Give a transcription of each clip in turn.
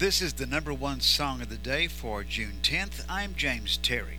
This is the number one song of the day for June 10th. I'm James Terry.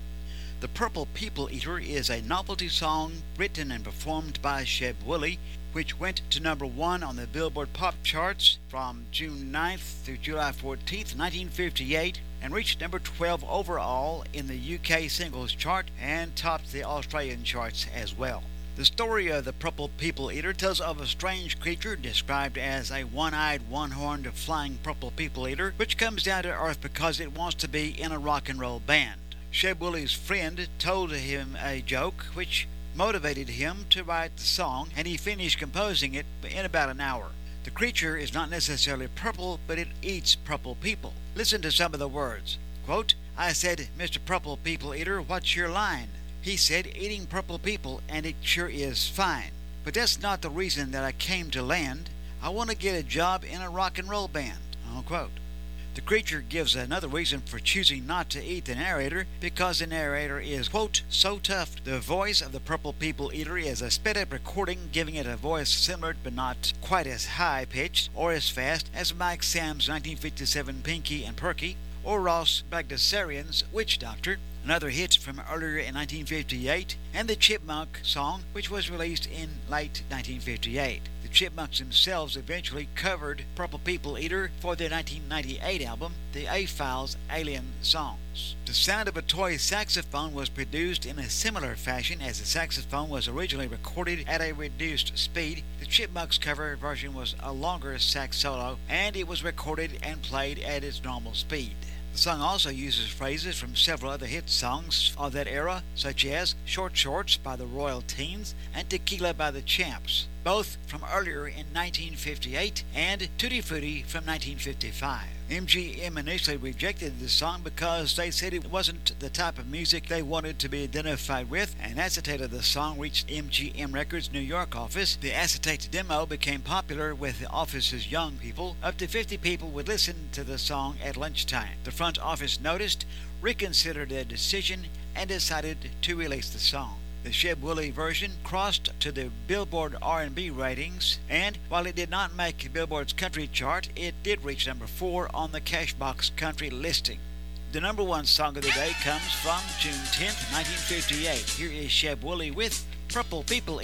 The Purple People Eater is a novelty song written and performed by Sheb Wooley, which went to number one on the Billboard Pop charts from June 9th through July 14th, 1958, and reached number 12 overall in the UK singles chart and topped the Australian charts as well. The story of the Purple People Eater tells of a strange creature described as a one-eyed, one-horned, flying purple people eater, which comes down to Earth because it wants to be in a rock and roll band. Sheb Wooley's friend told him a joke which motivated him to write the song, and he finished composing it in about an hour. The creature is not necessarily purple, but it eats purple people. Listen to some of the words. Quote, "I said, 'Mr. Purple People Eater, what's your line?' He said, 'Eating purple people, and it sure is fine. But that's not the reason that I came to land. I want to get a job in a rock and roll band.'" Unquote. The creature gives another reason for choosing not to eat the narrator, because the narrator is, quote, "so tough." The voice of the Purple People Eater is a sped-up recording, giving it a voice similar but not quite as high-pitched or as fast as Mike Sam's 1957 Pinky and Perky, or Ross Bagdasarian's Witch Doctor, another hit from earlier in 1958, and the Chipmunk song, which was released in late 1958. The Chipmunks themselves eventually covered Purple People Eater for their 1998 album, The A-Files Alien Songs. The sound of a toy saxophone was produced in a similar fashion as the saxophone was originally recorded at a reduced speed. The Chipmunks cover version was a longer sax solo, and it was recorded and played at its normal speed. The song also uses phrases from several other hit songs of that era, such as Short Shorts by the Royal Teens and Tequila by the Champs, both from earlier in 1958, and Tutti Frutti from 1955. MGM initially rejected the song because they said it wasn't the type of music they wanted to be identified with. An acetate of the song reached MGM Records' New York office. The acetate demo became popular with the office's young people. Up to 50 people would listen to the song at lunchtime. The front office noticed, reconsidered their decision, and decided to release the song. The Sheb Wooley version crossed to the Billboard R&B ratings, and while it did not make Billboard's country chart, it did reach number 4 on the Cashbox country listing. The number one song of the day comes from June 10th, 1958. Here is Sheb Wooley with Purple People